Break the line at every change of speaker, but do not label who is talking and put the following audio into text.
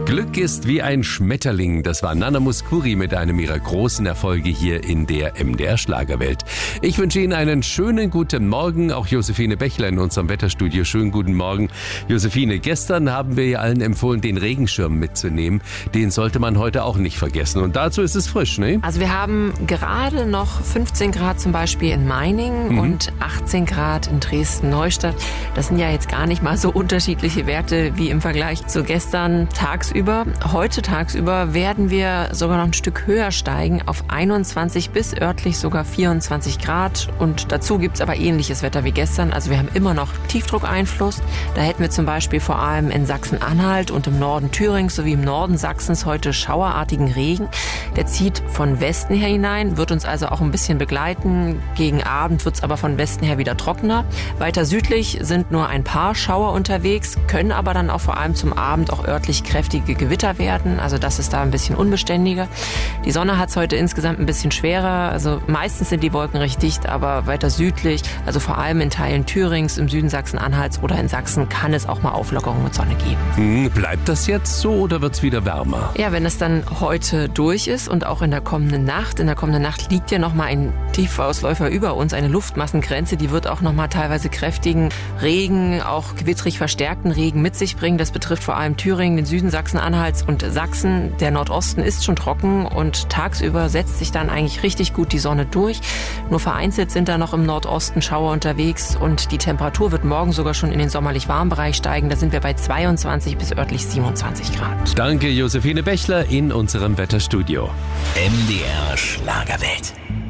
Glück ist wie ein Schmetterling. Das war Nana Mouskouri mit einem ihrer großen Erfolge hier in der MDR Schlagerwelt. Ich wünsche Ihnen einen schönen guten Morgen. Auch Josephine Bechler in unserem Wetterstudio. Schönen guten Morgen. Josephine, gestern haben wir ja allen empfohlen, den Regenschirm mitzunehmen. Den sollte man heute auch nicht vergessen. Und dazu ist es frisch, ne?
Also wir haben gerade noch 15 Grad zum Beispiel in Meiningen und 18 Grad in Dresden-Neustadt. Das sind ja jetzt gar nicht mal so unterschiedliche Werte wie im Vergleich zu gestern tagsüber. Heute tagsüber werden wir sogar noch ein Stück höher steigen auf 21 bis örtlich sogar 24 Grad. Und dazu gibt's aber ähnliches Wetter wie gestern. Also wir haben immer noch Tiefdruckeinfluss. Da hätten wir zum Beispiel vor allem in Sachsen-Anhalt und im Norden Thürings sowie im Norden Sachsens heute schauerartigen Regen. Der zieht von Westen her hinein, wird uns also auch ein bisschen begleiten. Gegen Abend wird's aber von Westen her wieder trockener. Weiter südlich sind nur ein paar Schauer unterwegs, können aber dann auch vor allem zum Abend auch örtlich kräftige Gewitter werden. Also das ist da ein bisschen unbeständiger. Die Sonne hat's heute insgesamt ein bisschen schwerer. Also meistens sind die Wolken recht dicht, aber weiter südlich, also vor allem in Teilen Thürings, im Süden Sachsen-Anhalts oder in Sachsen, kann es auch mal Auflockerungen mit Sonne geben.
Bleibt das jetzt so oder wird's wieder wärmer?
Ja, wenn es dann heute durch ist und auch in der kommenden Nacht. In der kommenden Nacht liegt ja nochmal ein Tiefausläufer über uns, eine Luftmassengrenze. Die wird auch nochmal teilweise kräftigen Regen, auch gewittrig verstärkten Regen mit sich bringen. Das betrifft vor allem Thüringen, den Süden Sachsen-Anhalts und Sachsen. Der Nordosten ist schon trocken und tagsüber setzt sich dann eigentlich richtig gut die Sonne durch. Nur vereinzelt sind da noch im Nordosten Schauer unterwegs und die Temperatur wird morgen sogar schon in den sommerlich warmen Bereich steigen. Da sind wir bei 22 bis örtlich 27 Grad.
Danke, Josephine Bechler in unserem Wetterstudio.
MDR Schlagerwelt.